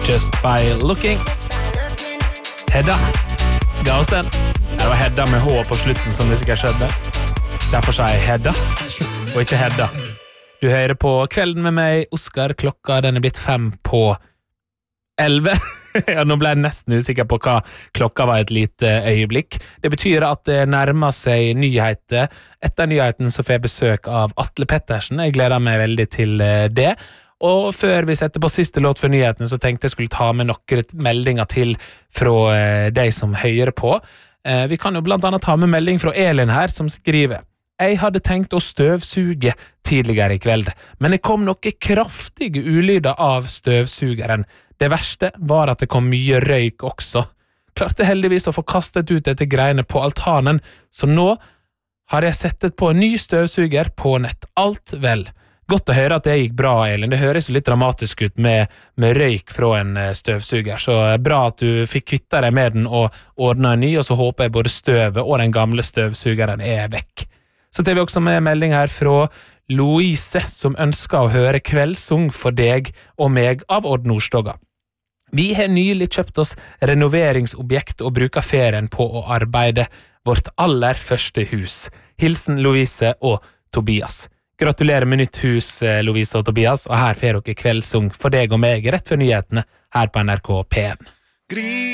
Just by looking. Hedda ga oss den. Det var Hedda med H på slutten, som det sikkert skjedde. Derfor sa jeg Hedda, og ikke Hedda. Du hører på Kvelden med meg, Oskar. Klokka den blitt 11:05. Ja, nå ble jeg nesten usikker på hva klokka var et lite øyeblikk. Det betyr at det nærmer seg nyheter. Etter nyheten så får jeg besøk av Atle Pettersen. Jeg gleder meg veldig til det. Og før vi setter på siste låt for nyheten, så tenkte jeg skulle ta med noen meldinger til fra de som hører på. Vi kan jo blant annet ta med melding fra Elin her, som skriver: Jeg hadde tenkt å støvsuge tidligere i kveld, men det kom noen kraftige ulyder av støvsugeren. Det verste var at det kom mye røyk også. Klarte heldigvis å få kastet ut etter greiene på altanen, så nå har jeg settet på en ny støvsuger på nett. Alt vel. Godt å høre at det gikk bra, Elin. Det høres jo litt dramatisk ut med røyk fra en støvsuger, så bra at du fikk kvittet deg med den og ordnet en ny, og så håper jeg både støvet og den gamle støvsugeren er vekk. Så tar vi også med melding her fra Louise, som ønsker å høre Kveldssang for deg og meg av Odd Nordstoga. Vi har nylig kjøpt oss renoveringsobjekt og bruker ferien på å arbeide vårt aller første hus. Hilsen Louise og Tobias. Gratulerer med nytt hus, Louise og Tobias, og her får dere Kveldssang for deg og meg rett før nyhetene her på NRK P1.